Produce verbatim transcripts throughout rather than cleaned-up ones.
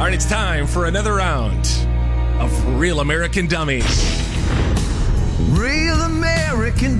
right, it's time for another round of Real American Dummies. Real American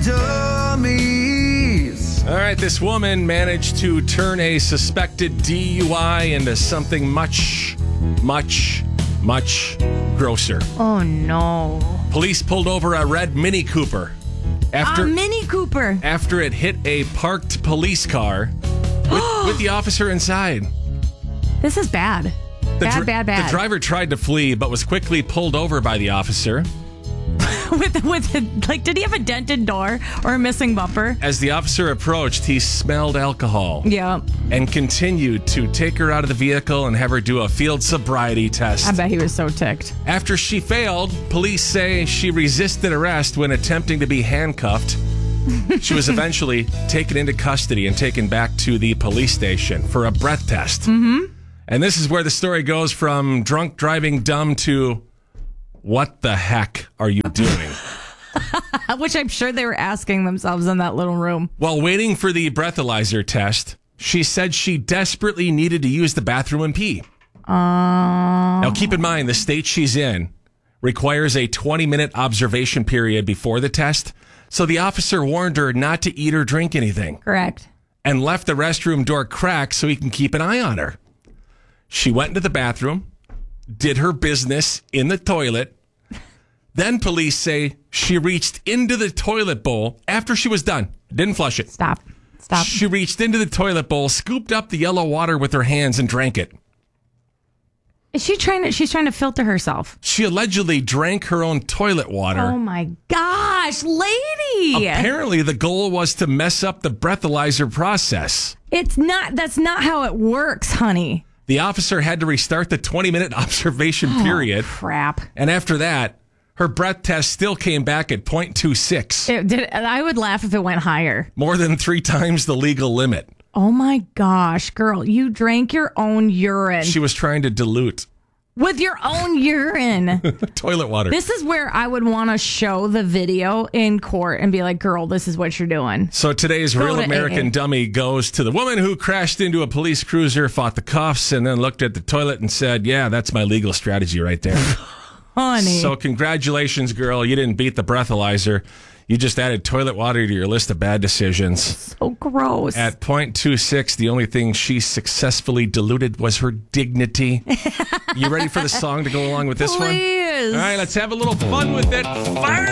Dummies. All right, this woman managed to turn a suspected D U I into something much, much, much grosser. Oh, no. Police pulled over a red Mini Cooper after, A Mini Cooper. after it hit a parked police car with, with the officer inside. This is bad. The bad, dr- bad, bad. The driver tried to flee, but was quickly pulled over by the officer. with, with a, like, did he have a dented door or a missing bumper? As the officer approached, he smelled alcohol. Yeah. And continued to take her out of the vehicle and have her do a field sobriety test. I bet he was so ticked. After she failed, police say she resisted arrest when attempting to be handcuffed. She was eventually taken into custody and taken back to the police station for a breath test. Mm-hmm. And this is where the story goes from drunk driving dumb to what the heck are you doing? Which I'm sure they were asking themselves in that little room. While waiting for the breathalyzer test, she said she desperately needed to use the bathroom and pee. Uh... Now, keep in mind, the state she's in requires a twenty-minute observation period before the test, so the officer warned her not to eat or drink anything. Correct. And left the restroom door cracked so he can keep an eye on her. She went into the bathroom, did her business in the toilet. Then police say she reached into the toilet bowl after she was done. Didn't flush it. Stop. Stop. She reached into the toilet bowl, scooped up the yellow water with her hands and drank it. Is she trying to, she's trying to filter herself. She allegedly drank her own toilet water. Oh my gosh, lady. Apparently, the goal was to mess up the breathalyzer process. It's not, that's not how it works, honey. The officer had to restart the twenty-minute observation period. Oh, crap. And after that, her breath test still came back at point two six. It did, I would laugh if it went higher. More than three times the legal limit. Oh my gosh, girl, you drank your own urine. She was trying to dilute with your own urine. toilet water. This is where I would want to show the video in court and be like, girl, this is what you're doing. So today's Go Real to American A A. Dummy goes to the woman who crashed into a police cruiser, fought the cuffs, and then looked at the toilet and said, yeah, that's my legal strategy right there. Honey. So congratulations, girl. You didn't beat the breathalyzer. You just added toilet water to your list of bad decisions. So gross. At point two six, the only thing she successfully diluted was her dignity. You ready for the song to go along with this Please. one? All right, let's have a little fun with it. Fire!